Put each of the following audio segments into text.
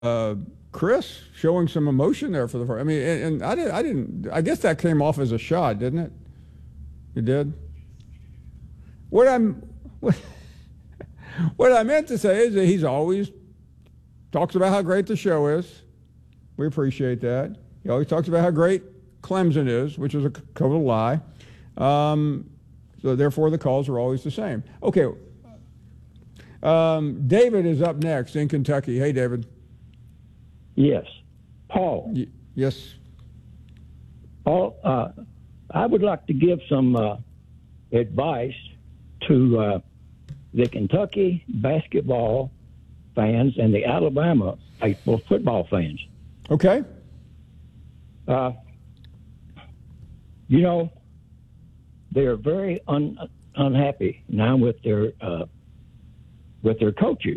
Chris showing some emotion there for the first. I mean, and I didn't. I guess that came off as a shot, didn't it? It did. What I meant to say is that he's always talks about how great the show is. We appreciate that. He always talks about how great Clemson is, which is a total lie. So therefore, the calls are always the same. Okay. David is up next in Kentucky. Hey, David. Yes. Paul. Yes. Paul, I would like to give some advice to the Kentucky basketball fans and the Alabama football fans. Okay. They're very unhappy now with their coaches.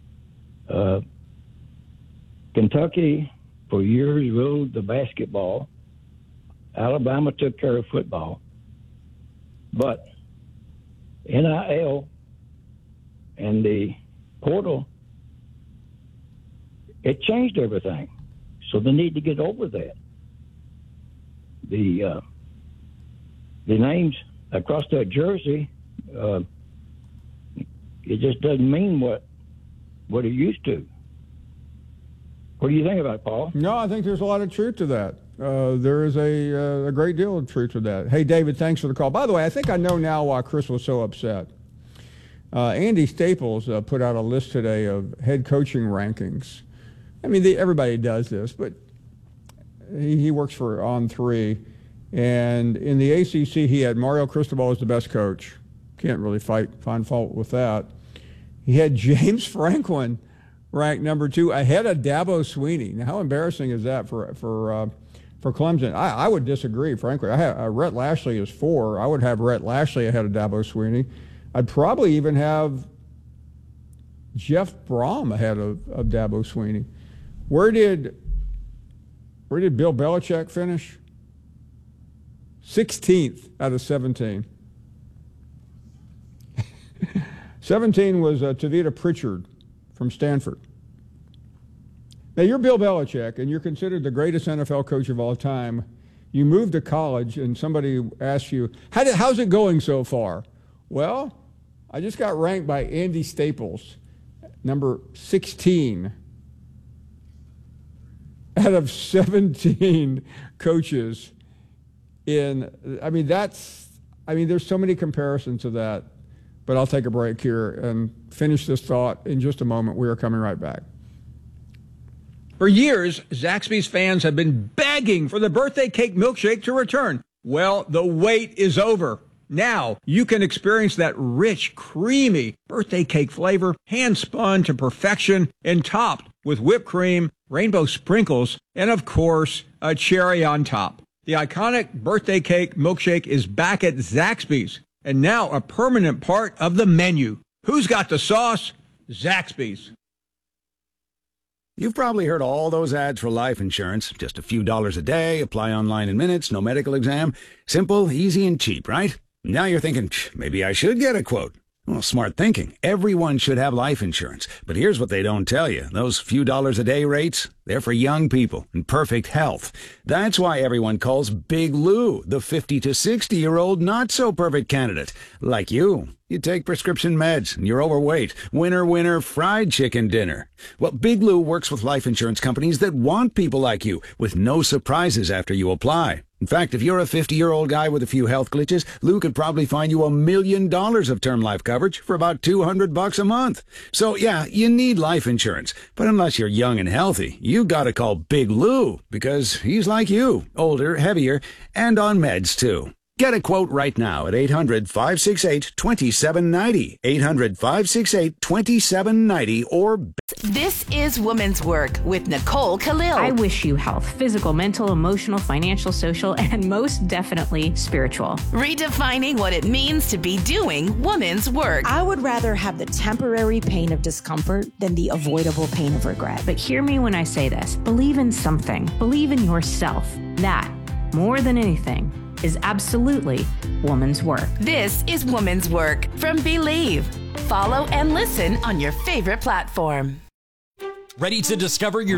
Kentucky, for years, ruled the basketball. Alabama took care of football. But NIL and the portal, it changed everything. So they need to get over that. The names across that jersey, it just doesn't mean what it used to. What do you think about it, Paul? No, I think there's a lot of truth to that. There is a great deal of truth to that. Hey, David, thanks for the call. By the way, I think I know now why Chris was so upset. Andy Staples put out a list today of head coaching rankings. I mean, everybody does this, but he works for On3. And in the ACC, he had Mario Cristobal as the best coach. Can't really find fault with that. He had James Franklin ranked number 2 ahead of Dabo Swinney. Now, how embarrassing is that for Clemson? I would disagree, frankly. I have Rhett Lashley is 4. I would have Rhett Lashley ahead of Dabo Swinney. I'd probably even have Jeff Brom ahead of Dabo Swinney. Where did Bill Belichick finish? 16th out of 17. 17 was Tavita Pritchard from Stanford. Now, you're Bill Belichick, and you're considered the greatest NFL coach of all time. You move to college, and somebody asks you, how's it going so far? Well, I just got ranked by Andy Staples, number 16 out of 17 coaches. There's so many comparisons to that, but I'll take a break here and finish this thought in just a moment. We are coming right back. For years, Zaxby's fans have been begging for the birthday cake milkshake to return. Well, the wait is over. Now you can experience that rich, creamy birthday cake flavor, hand-spun to perfection and topped with whipped cream, rainbow sprinkles, and of course, a cherry on top. The iconic birthday cake milkshake is back at Zaxby's and now a permanent part of the menu. Who's got the sauce? Zaxby's. You've probably heard all those ads for life insurance. Just a few dollars a day, apply online in minutes, no medical exam. Simple, easy, and cheap, right? Now you're thinking, maybe I should get a quote. Well, smart thinking. Everyone should have life insurance. But here's what they don't tell you. Those few dollars a day rates, they're for young people in perfect health. That's why everyone calls Big Lou the 50 to 60-year-old not-so-perfect candidate. Like you. You take prescription meds, and you're overweight. Winner, winner, fried chicken dinner. Well, Big Lou works with life insurance companies that want people like you, with no surprises after you apply. In fact, if you're a 50-year-old guy with a few health glitches, Lou could probably find you $1 million of term life coverage for about $200 a month. So, yeah, you need life insurance. But unless you're young and healthy, you gotta call Big Lou, because he's like you, older, heavier, and on meds, too. Get a quote right now at 800-568-2790. 800-568-2790 or... This is Woman's Work with Nicole Khalil. I wish you health, physical, mental, emotional, financial, social, and most definitely spiritual. Redefining what it means to be doing woman's work. I would rather have the temporary pain of discomfort than the avoidable pain of regret. But hear me when I say this. Believe in something. Believe in yourself. That, more than anything, is absolutely woman's work. This is Woman's Work from Believe. Follow and listen on your favorite platform. Ready to discover your